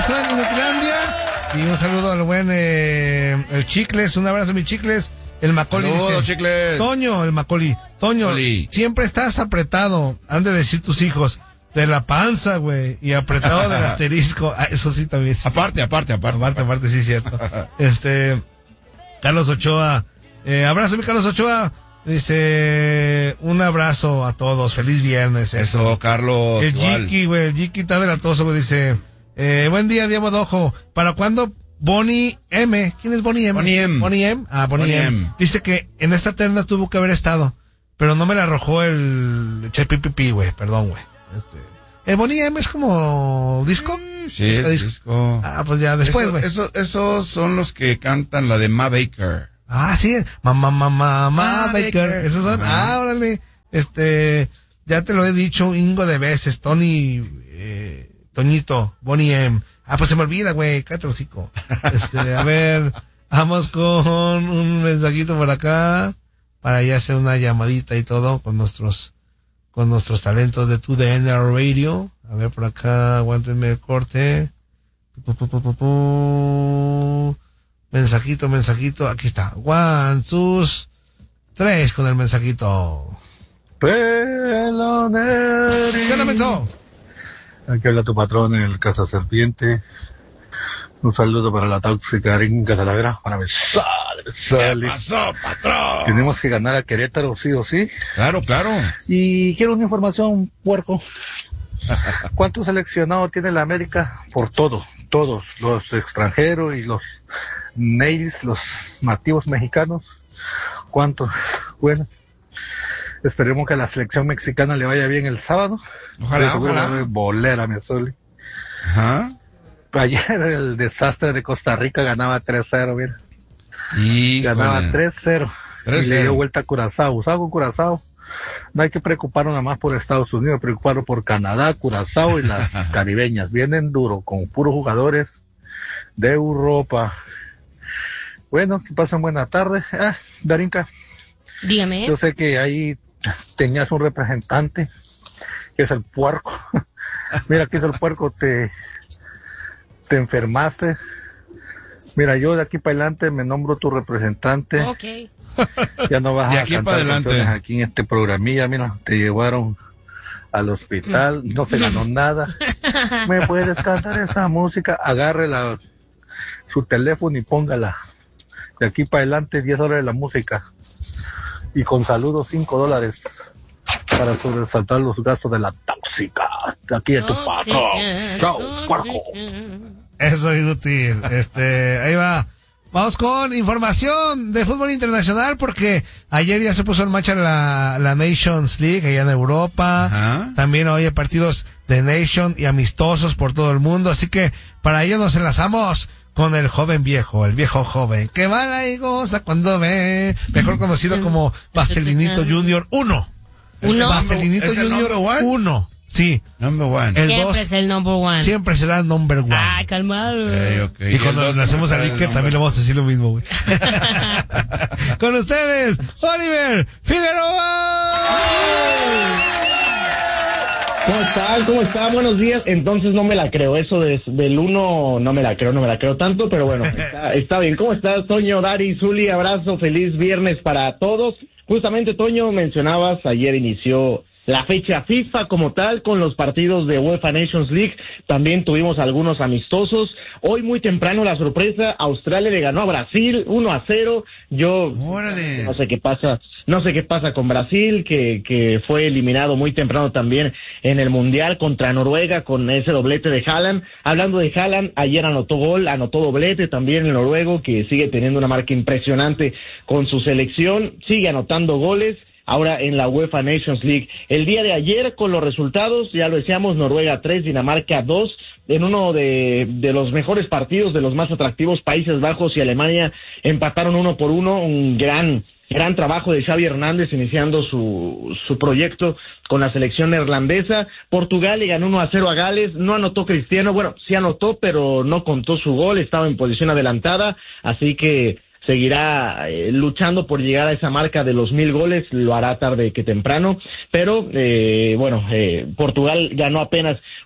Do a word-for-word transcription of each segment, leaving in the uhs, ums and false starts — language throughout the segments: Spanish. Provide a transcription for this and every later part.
Mazatlán y Nutilandia. Y un saludo al buen eh, el Chicles, un abrazo mi Chicles. El Macaulay Saludos, dice, Chicles. Toño, el Macaulay, Toño, Macaulay. siempre estás apretado, han de decir tus hijos, de la panza, güey, y apretado del asterisco. Ah, eso sí también. Aparte, aparte, aparte. Aparte, aparte, sí, cierto. Este, Carlos Ochoa, eh, abrazo mi Carlos Ochoa, dice, un abrazo a todos, feliz viernes. Eso, eso. Carlos. El igual. Jiki, güey, el Jiki está delatoso, güey, dice, eh, buen día, Diego Dojo, ¿para cuándo Bonnie M? ¿Quién es Bonnie M? Bonnie M. Bonnie M. Ah, Bonnie, Bonnie M. M. Dice que en esta terna tuvo que haber estado, pero no me la arrojó el Che Pipipi, güey, perdón, güey. Este, ¿el Bonnie M es como disco? Sí, ¿Es es disco? disco. Ah, pues ya, después, Eso- güey. eso- esos son los que cantan la de Ma Baker. Ah, sí, mamá, mamá, mamá, Ma Baker. Baker. Esos son, Ajá. ah, órale. Este, ya te lo he dicho un hingo de veces, Tony, eh, Toñito, Bonnie M. Ah, pues se me olvida, güey, cállate el hocico. Este, a ver, vamos con un mensajito por acá, para ya hacer una llamadita y todo con nuestros, con nuestros talentos de two D N Radio. A ver, por acá, aguántenme el corte. Pu, pu, pu, pu, pu. Mensajito, mensajito, aquí está. One, sus, tres con el mensajito. Peloneri. ¿Qué onda, menso? Aquí habla tu patrón en el Casa Serpiente. Un saludo para la tóxica Ringa Talavera. Para me sale, me ¿Qué sale. pasó, patrón? Tenemos que ganar a Querétaro, sí o sí. Claro, claro. Y quiero una información, puerco. ¿Cuántos seleccionados tiene la América? Por todo, todos, los extranjeros y los natives, los nativos mexicanos. ¿Cuántos? Bueno, esperemos que a la selección mexicana le vaya bien el sábado. Ojalá, De seguro ojalá. va a haber bolera, mi Zuli. Ajá. Ayer el desastre de Costa Rica ganaba tres cero, mira. Y Ganaba tres cero. tres Y le dio cero. vuelta a Curazao. Usaba con Curazao. No hay que preocuparnos nada más por Estados Unidos, preocuparnos por Canadá, Curazao y las caribeñas. Vienen duro, con puros jugadores de Europa. Bueno, que pasen buena tarde. Ah, Darinka, Dígame. yo sé que ahí tenías un representante, que es el puerco. Mira, que es el puerco, te, te enfermaste. Mira, yo de aquí para adelante me nombro tu representante. Ok. Ya no vas De a aquí cantar para adelante. canciones aquí en este programilla. Mira, te llevaron al hospital, no se ganó nada. ¿Me puedes cantar esa música? Agarre la, su teléfono y póngala. De aquí para adelante, diez dólares la música. Y con saludos, cinco dólares. Para sobresaltar los gastos de la tóxica. De aquí de tu patrón. Chao, puerco. Eso es inútil. Este, ahí va. Vamos con información de fútbol internacional porque ayer ya se puso en marcha la, la Nations League allá en Europa. Ajá. También hoy hay partidos de Nation y amistosos por todo el mundo. Así que para ello nos enlazamos con el joven viejo, el viejo joven, que va y goza cuando ve, mejor conocido como Vaselinito Junior uno. Uno. Vaselinito ¿Es el Junior number one? uno. Sí. Number one. El Siempre dos es el number one. siempre será number one. Ah, calmado. Ok, ok. Y cuando el dos le hacemos a siempre Licker será el también le number. vamos a decir lo mismo, güey. Con ustedes, Oliver Figueroa. ¿Cómo están? ¿Cómo están? Buenos días. Entonces no me la creo. Eso de, del uno no me la creo, no me la creo tanto, pero bueno, está, está bien. ¿Cómo estás, Toño, Dari, Zuli? Abrazo, feliz viernes para todos. Justamente, Toño, mencionabas, ayer inició la fecha FIFA como tal con los partidos de UEFA Nations League. También tuvimos algunos amistosos. Hoy muy temprano la sorpresa, Australia le ganó a Brasil uno a cero. Yo Órale. no sé qué pasa, no sé qué pasa con Brasil, que, que fue eliminado muy temprano también en el Mundial contra Noruega con ese doblete de Haaland. Hablando de Haaland, ayer anotó gol, anotó doblete también el noruego, que sigue teniendo una marca impresionante con su selección, sigue anotando goles. Ahora en la UEFA Nations League. El día de ayer, con los resultados, ya lo decíamos, Noruega tres, Dinamarca dos, en uno de, de los mejores partidos, de los más atractivos, Países Bajos y Alemania empataron uno por uno, un gran, gran trabajo de Xavi Hernández iniciando su, su proyecto con la selección neerlandesa. Portugal le ganó uno a cero a Gales, no anotó Cristiano, bueno, sí anotó, pero no contó su gol, estaba en posición adelantada, así que seguirá eh, luchando por llegar a esa marca de los mil goles, lo hará tarde que temprano, pero eh, bueno, eh, Portugal ganó apenas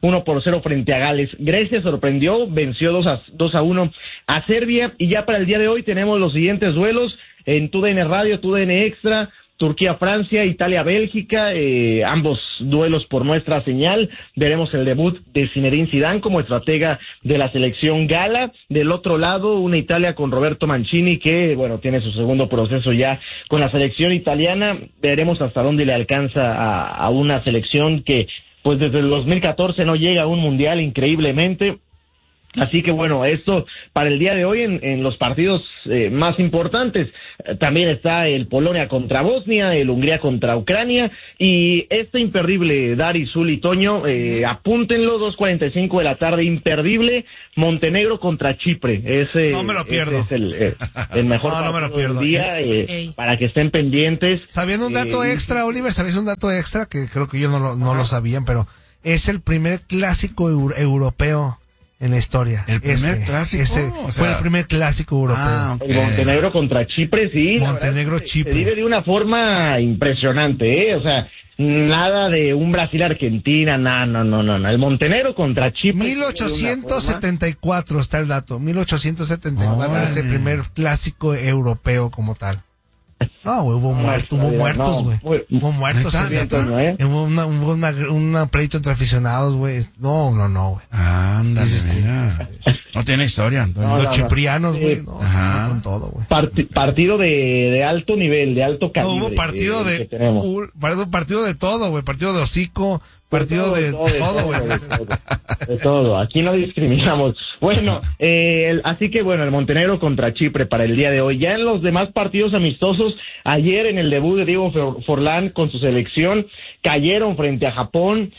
uno por cero frente a Gales. Grecia sorprendió, venció dos a uno a Serbia, y ya para el día de hoy tenemos los siguientes duelos en T U D N Radio, T U D N Extra: Turquía-Francia, Italia-Bélgica, eh, ambos duelos por nuestra señal. Veremos el debut de Zinedine Zidane como estratega de la selección gala. Del otro lado, una Italia con Roberto Mancini, que, bueno, tiene su segundo proceso ya con la selección italiana. Veremos hasta dónde le alcanza a, a una selección que, pues, desde el dos mil catorce no llega a un mundial, increíblemente. Así que bueno, esto para el día de hoy en, en los partidos eh, más importantes. Eh, también está el Polonia contra Bosnia, el Hungría contra Ucrania, y este imperdible, Dari, Zuli, Toño, eh, apúntenlo, dos cuarenta y cinco de la tarde, imperdible, Montenegro contra Chipre. Ese, no me lo pierdo. Ese es el, eh, el mejor no, no me lo partido pierdo. del día, eh, Ey. para que estén pendientes. Sabiendo un dato Eh, extra, Oliver, ¿sabías un dato extra? Que creo que yo no lo, no lo sabían, pero es el primer clásico euro- europeo en la historia. ¿El primer Este, clásico? ese O fue sea- el primer clásico europeo. Ah, ok. El Montenegro contra Chipre, sí. la Montenegro, verdad es que Chipre. Se vive de una forma impresionante, ¿eh? O sea, nada de un Brasil-Argentina, no, no, no, no, no. El Montenegro contra Chipre. mil ochocientos setenta y cuatro está el dato. mil ochocientos setenta y cuatro Órale. es el primer clásico europeo como tal. No, güey, hubo No, muertos, hubo no, muertos, güey. muy- Hubo muertos. ¿Neta? sí, ¿Neta? ¿no, eh? Hubo una, hubo una, una pleito entre aficionados, güey. No, no, no, güey. Ándale, Sí, sí, sí. mira. No tiene historia, Antonio. No, Los no, no. chiprianos, güey. Sí. No, Ajá. con todo, güey. Parti- partido de, de alto nivel, de alto No, calibre. hubo partido eh, de, que tenemos. un- partido, partido de todo, güey. Partido de hocico, partido de todo, todo, güey. de todo, de todo. Aquí no discriminamos. Bueno, eh, el- así que bueno, el Montenegro contra Chipre para el día de hoy. Ya en los demás partidos amistosos, ayer en el debut de Diego For- Forlán con su selección, cayeron frente a Japón.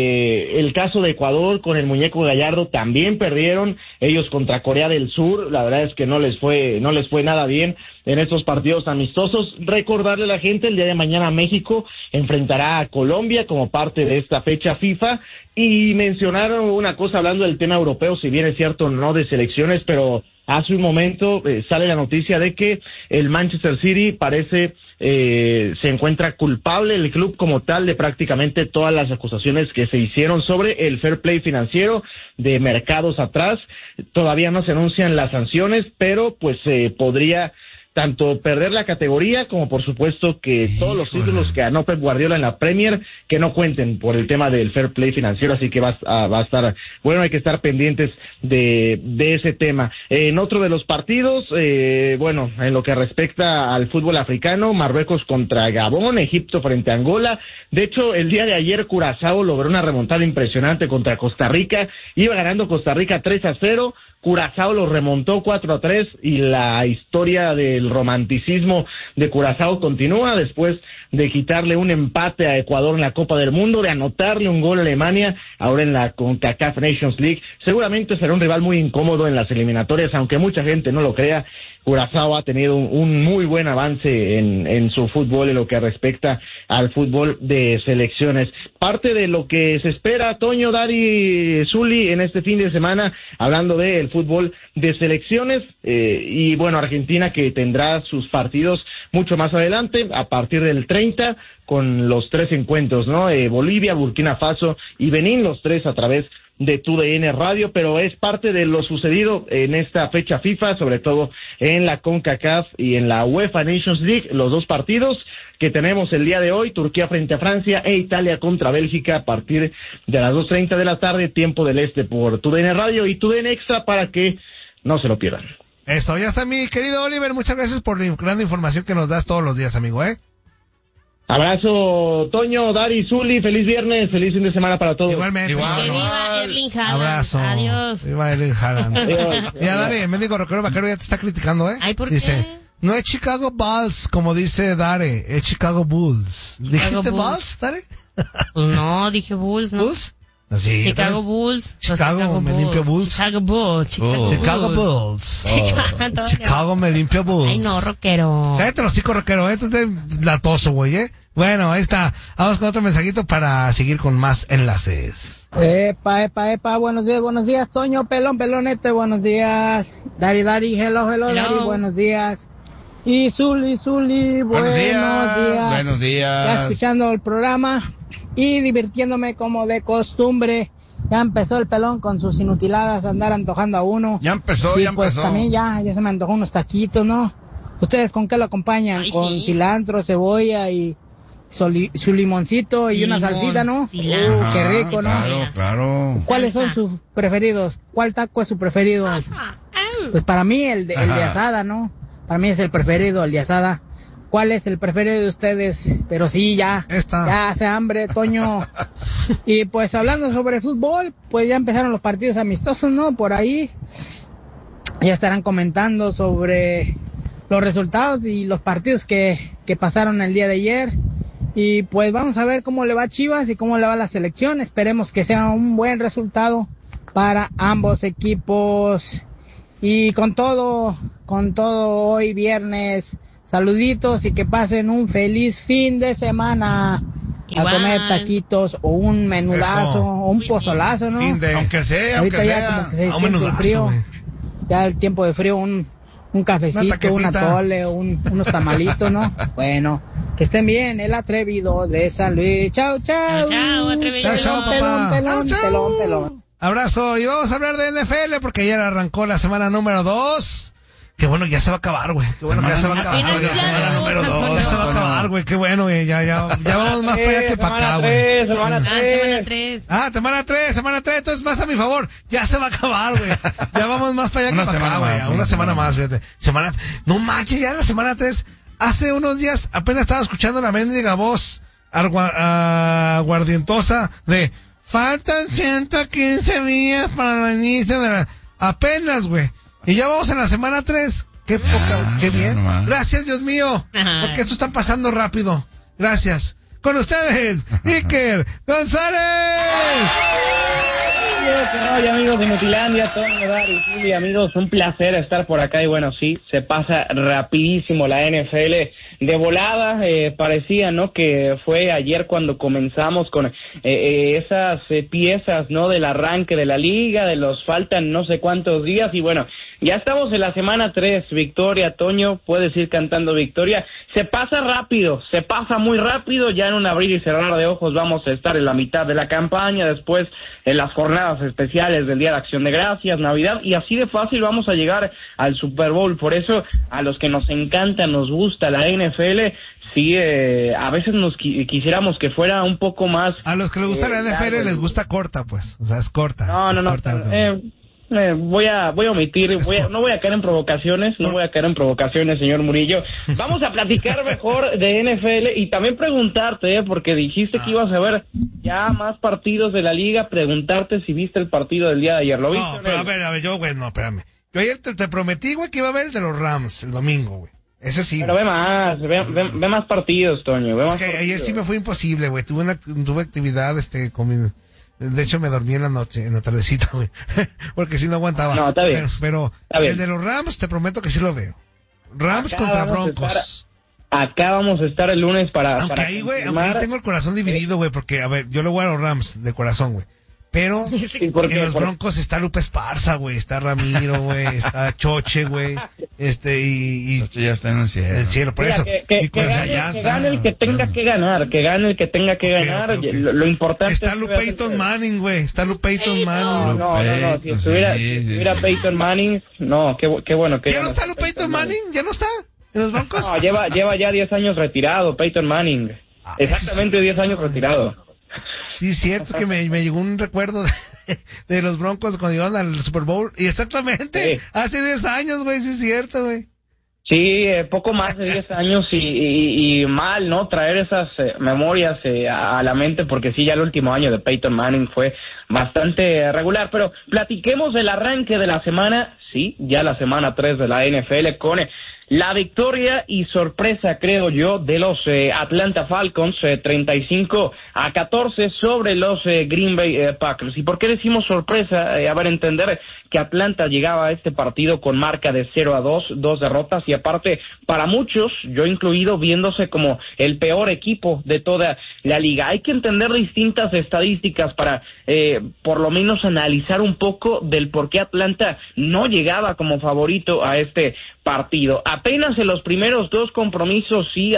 Eh, el caso de Ecuador con el muñeco Gallardo también perdieron, ellos contra Corea del Sur. La verdad es que no les fue, no les fue nada bien en estos partidos amistosos. Recordarle a la gente, el día de mañana México enfrentará a Colombia como parte de esta fecha FIFA, y mencionaron una cosa hablando del tema europeo, si bien es cierto no de selecciones, pero hace un momento eh, sale la noticia de que el Manchester City parece eh, se encuentra culpable, el club como tal, de prácticamente todas las acusaciones que se hicieron sobre el fair play financiero de mercados atrás. Todavía no se anuncian las sanciones, pero pues eh, podría tanto perder la categoría como por supuesto que todos los Híjole. títulos que ganó Pep Guardiola en la Premier que no cuenten por el tema del fair play financiero, así que va a, va a estar, bueno, hay que estar pendientes de, de ese tema. En otro de los partidos, eh, bueno, en lo que respecta al fútbol africano, Marruecos contra Gabón, Egipto frente a Angola. De hecho, el día de ayer Curazao logró una remontada impresionante contra Costa Rica, iba ganando Costa Rica tres a cero, Curazao lo remontó cuatro a tres, y la historia del romanticismo de Curazao continúa después de quitarle un empate a Ecuador en la Copa del Mundo, de anotarle un gol a Alemania ahora en la CONCACAF Nations League. Seguramente será un rival muy incómodo en las eliminatorias, aunque mucha gente no lo crea. Curazao ha tenido un, un muy buen avance en, en su fútbol en lo que respecta al fútbol de selecciones. Parte de lo que se espera, Toño, Dari, Zuli, en este fin de semana, hablando del fútbol de selecciones, eh, y bueno, Argentina que tendrá sus partidos mucho más adelante, a partir del treinta, con los tres encuentros, ¿no? Eh, Bolivia, Burkina Faso y Benín, los tres a través de T U D N Radio, pero es parte de lo sucedido en esta fecha FIFA, sobre todo en la CONCACAF y en la UEFA Nations League, los dos partidos que tenemos el día de hoy, Turquía frente a Francia e Italia contra Bélgica a partir de las dos treinta de la tarde, tiempo del este, por T U D N Radio y T U D N Extra, para que no se lo pierdan. Eso, ya está, mi querido Oliver. Muchas gracias por la gran información que nos das todos los días, amigo, ¿eh? Abrazo, Toño, Dari, Zuli, feliz viernes, feliz fin de semana para todos. Igualmente. Igual. Que Igual. viva Erling Haaland. Abrazo. Adiós. Viva Erling Haaland. Adiós. Ya, Dare, mendigo rockero vaquero ya te está criticando, ¿eh? Ay, ¿por Dice, qué? no es Chicago Bulls, como dice Dare, es Chicago Bulls. ¿Dijiste Bulls. Bulls, Dare? Pues no, dije Bulls, ¿no? ¿Bulls? Sí, Chicago ¿sabes? Bulls. Los Chicago, me limpio Bulls. Chicago Bulls. Chicago Oh. Bulls. Chicago Bulls. Chicago, Chicago me limpio Bulls. Ay, no, rockero. Cállate los hocico, rockero, ¿eh? Tú estás latoso, güey, ¿eh? Bueno, ahí está. Vamos con otro mensajito para seguir con más enlaces. Epa, epa, epa, buenos días, buenos días, Toño, pelón, pelonete, buenos días. Dari, Dari, hello, hello, Hello. Dari, buenos días. Y Zuli, Zuli, buenos, Buenos días. días. Buenos Ya días. escuchando el programa y divirtiéndome como de costumbre. Ya empezó el pelón con sus inutiladas a andar antojando a uno. Ya empezó, y ya pues empezó. también ya, ya se me antojó unos taquitos, ¿no? ¿Ustedes con qué lo acompañan? Ay, con sí. cilantro, cebolla y soli- su limoncito y Limón, una salsita, ¿no? cilantro. Uh, qué rico, ¿no? Claro, claro. ¿Cuáles son Salsa. sus preferidos? ¿Cuál taco es su preferido? Pues para mí el de, el de Ajá. asada, ¿no? Para mí es el preferido, el de asada. ¿Cuál es el preferido de ustedes? Pero sí, ya, Esta. ya hace hambre, Toño. Y pues hablando sobre fútbol, pues ya empezaron los partidos amistosos, ¿no? Por ahí ya estarán comentando sobre los resultados y los partidos que, que pasaron el día de ayer. Y pues vamos a ver cómo le va a Chivas y cómo le va a la selección. Esperemos que sea un buen resultado para ambos equipos. Y con todo, con todo hoy viernes, saluditos y que pasen un feliz fin de semana. Igual. A comer taquitos o un menudazo Eso. o un Muy pozolazo, ¿no? Fin de- Aunque sea, aunque Ahorita ya sea. como que se Ah, un siente el menudazo, frío. güey. Ya el tiempo de frío, un, un cafecito, Una una taquetita. tole, un, unos tamalitos, ¿no? Bueno, que estén bien, el atrevido de San Luis. Chao, chao. Chao, chao, atrevido. Chao, chao, Pelón, papá. pelón, Chao, chao. pelón, pelón. Abrazo, y vamos a hablar de N F L porque ayer arrancó la semana número dos. Qué bueno, ya se va a acabar, güey. Qué bueno que ya se va a acabar. Apenas güey. ya Semana dos, número Antonio. dos. Ya se va a acabar, güey. Qué bueno, güey. Ya, ya, ya vamos más para allá que para acá, güey. tres, semana Ah, tres. semana tres. Ah, semana tres, semana tres, entonces más a mi favor. Ya se va a acabar, güey. Ya vamos más para allá Una que para acá, semana güey. más, Una, una semana semana más, fíjate. Semana, no manches, ya la semana tres. Hace unos días apenas estaba escuchando la mendiga voz argua- aguardientosa de faltan ciento quince días para el inicio de la... Apenas, güey. Y ya vamos en la semana tres. Qué poca, qué ya bien. nomás. Gracias, Dios mío. Ajá. Porque esto está pasando rápido. Gracias. Con ustedes, Iker González. ¿Qué rollo, amigos de Mutilandia, Toño, Dari, Juli, amigos? Un placer estar por acá y bueno, sí, se pasa rapidísimo la N F L de volada. Eh, parecía, ¿no?, que fue ayer cuando comenzamos con eh, eh, esas eh, piezas, ¿no?, del arranque de la liga, de los faltan no sé cuántos días y bueno, ya estamos en la semana tres, victoria, Toño, puedes ir cantando victoria. Se pasa rápido, se pasa muy rápido, ya en un abrir y cerrar de ojos vamos a estar en la mitad de la campaña, después en las jornadas especiales del Día de Acción de Gracias, Navidad, y así de fácil vamos a llegar al Super Bowl. Por eso, a los que nos encanta, nos gusta la N F L, sí, eh, a veces nos qui- quisiéramos que fuera un poco más... A los que les gusta eh, la N F L largo. les gusta corta, pues. O sea, es corta. No, es no, no, corta. eh, eh, voy a voy a omitir, voy a- no voy a caer en provocaciones, no voy a caer en provocaciones, señor Murillo. Vamos a platicar mejor de N F L y también preguntarte, eh, porque dijiste que ibas a ver ya más partidos de la liga, preguntarte si viste el partido del día de ayer. ¿Lo viste? No, pero a ver, a ver, yo, güey, no, espérame. Yo ayer te, te prometí, güey, que iba a ver el de los Rams el domingo, güey. Ese sí. Pero ve más, ve, ve, ve más partidos, Toño, ve Es más que partidos. ayer sí me fue imposible, güey. Tuve una tuve actividad, este, con mi... De hecho, me dormí en la noche, en la tardecita, güey. Porque si no aguantaba. No, está bien. Pero, pero Está bien. el de los Rams, te prometo que sí lo veo. Rams Acá contra vamos a Broncos. Acá vamos a estar el lunes para... Aunque para ahí, güey, aunque confirmar. ahí tengo el corazón dividido, güey, porque, a ver, yo le voy a los Rams de corazón, güey. Pero Sí, porque- en los por- Broncos está Lupe Esparza, güey, está Ramiro, güey, está Choche, güey, este, y, y Esto ya está en el cielo. el cielo, por Mira, eso. que, que- Mi que corazón- gane, ya que está. gane el que tenga que ganar, que gane el que tenga que Ok, ganar. ok, ok. Lo, lo importante Está es que Lupe veas Peyton el- Manning, güey, está Lupe Peyton No, Manning. no, no, no. Si Peyton, estuviera, sí, si sí, estuviera sí. Peyton Manning, no, qué, bu- qué bueno que ¿Ya ya no está Lupe Peyton Manning? ¿Ya no está? ¿En los Broncos? No, lleva, lleva ya diez años retirado, Peyton Manning. Ah, ese Exactamente sí. diez años retirado. Sí, es cierto que me, me llegó un recuerdo de, de los Broncos cuando iban al Super Bowl. Y exactamente, Sí. hace diez años, güey, sí es cierto, güey. Sí, eh, poco más de diez años y, y, y mal, ¿no? Traer esas eh, memorias eh, a, a la mente, porque sí, ya el último año de Peyton Manning fue bastante regular. Pero platiquemos del arranque de la semana, sí, ya la semana tres de la N F L con... eh, la victoria y sorpresa, creo yo, de los eh, Atlanta Falcons, eh, treinta y cinco a catorce sobre los eh, Green Bay eh, Packers. ¿Y por qué decimos sorpresa? Eh, a ver, entender que Atlanta llegaba a este partido con marca de cero a dos, dos derrotas, y aparte, para muchos, yo incluido, viéndose como el peor equipo de toda la liga. Hay que entender distintas estadísticas para, eh, por lo menos, analizar un poco del por qué Atlanta no llegaba como favorito a este partido. Apenas en los primeros dos compromisos, sí, a ver,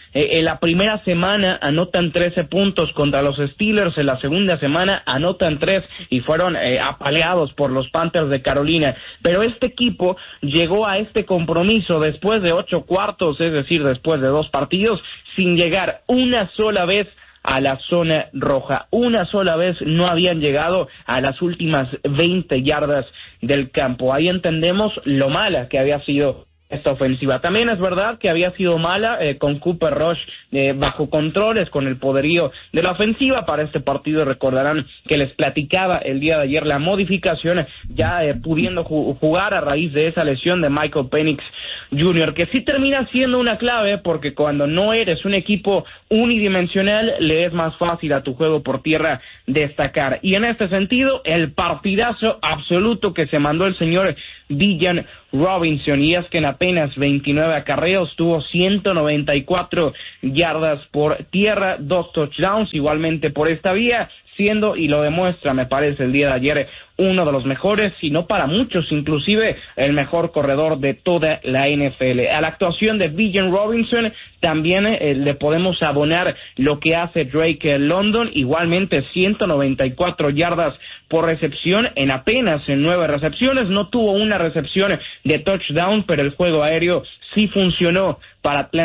Eh, en la primera semana anotan trece puntos contra los Steelers, en la segunda semana anotan tres y fueron eh, apaleados por los Panthers de Carolina. Pero este equipo llegó a este compromiso después de ocho cuartos, es decir, después de dos partidos, sin llegar una sola vez a la zona roja. Una sola vez no habían llegado a las últimas veinte yardas del campo. Ahí entendemos lo mala que había sido esta ofensiva. También es verdad que había sido mala eh, con Cooper Rush eh, bajo controles, con el poderío de la ofensiva para este partido. Recordarán que les platicaba el día de ayer la modificación, ya eh, pudiendo ju- jugar a raíz de esa lesión de Michael Penix junior, que sí termina siendo una clave, porque cuando no eres un equipo unidimensional, le es más fácil a tu juego por tierra destacar. Y en este sentido, el partidazo absoluto que se mandó el señor Villan Robinson, y es que en apenas veintinueve acarreos tuvo ciento noventa y cuatro yardas por tierra, dos touchdowns igualmente por esta vía, siendo, y lo demuestra, me parece, el día de ayer, uno de los mejores, si no para muchos, inclusive el mejor corredor de toda la N F L. A la actuación de Villan Robinson también eh, le podemos abonar lo que hace Drake London, igualmente ciento noventa y cuatro yardas por recepción en apenas en nueve recepciones. No tuvo una recepción de touchdown, pero el juego aéreo sí funcionó para Atlanta.